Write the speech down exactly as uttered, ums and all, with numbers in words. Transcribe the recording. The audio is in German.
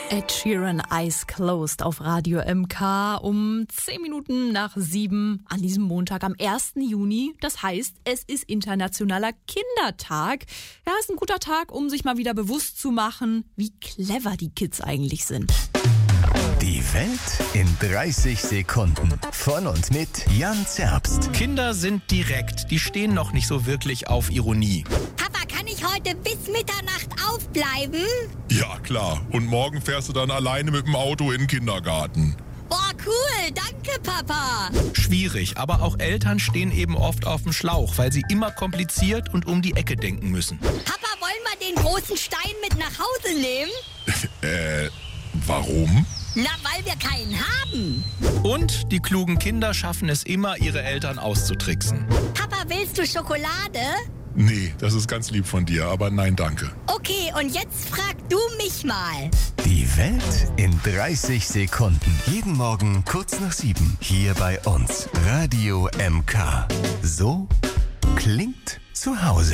Ed Sheeran, Eyes Closed auf Radio M K um zehn Minuten nach sieben an diesem Montag am ersten Juni. Das heißt, es ist Internationaler Kindertag. Ja, ist ein guter Tag, um sich mal wieder bewusst zu machen, wie clever die Kids eigentlich sind. Die Welt in dreißig Sekunden. Von und mit Jan Zerbst. Kinder sind direkt. Die stehen noch nicht so wirklich auf Ironie. Papa, kann ich heute bis Mitternacht aufbleiben? Ja, klar. Und morgen fährst du dann alleine mit dem Auto in den Kindergarten. Boah, cool. Danke, Papa. Schwierig, aber auch Eltern stehen eben oft auf dem Schlauch, weil sie immer kompliziert und um die Ecke denken müssen. Papa, wollen wir den großen Stein mit nach Hause nehmen? äh, warum? Na, weil wir keinen haben. Und die klugen Kinder schaffen es immer, ihre Eltern auszutricksen. Papa, willst du Schokolade? Nee, das ist ganz lieb von dir, aber nein, danke. Okay, und jetzt frag du mich mal. Die Welt in dreißig Sekunden. Jeden Morgen kurz nach sieben. Hier bei uns. Radio M K. So klingt zu Hause.